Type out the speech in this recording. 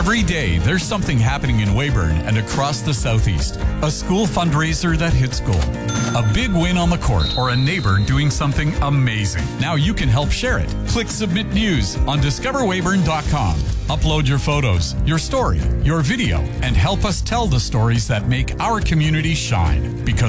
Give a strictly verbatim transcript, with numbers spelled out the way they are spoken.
Every day, there's something happening in Weyburn and across the Southeast. A school fundraiser that hits gold, a big win on the court, or a neighbor doing something amazing. Now you can help share it. Click Submit News on discover weyburn dot com. Upload your photos, your story, your video, and help us tell the stories that make our community shine. Because